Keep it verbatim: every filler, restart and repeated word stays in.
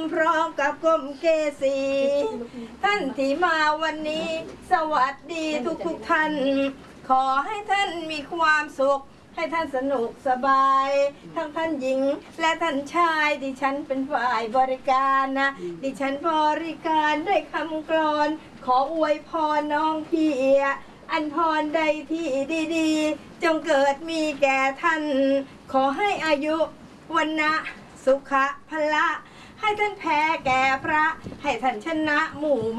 พร้อมกับกรมเกษีท่านที่มาวันนี้สวัสดีทุกทุกท่านขอให้ท่านมีความสุขให้ท่านสนุกสบายทั้งท่านหญิงและท่านชายดิฉันเป็นฝ่ายบริการนะดิฉันบริการด้วยคำกลอนขออวยพรน้องพี่อันพรใดที่ดีๆจงเกิดมีแก่ท่านขอให้อายุวันนะสุขะพละให้ท่านแพ้แก่พระให้ท่านชนะหมู่